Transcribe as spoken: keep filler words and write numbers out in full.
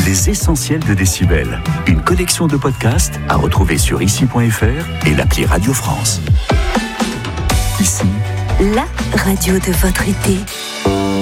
les essentiels de Décibel. Une collection de podcasts à retrouver sur ici point f r et l'appli Radio France. Ici, la radio de votre été.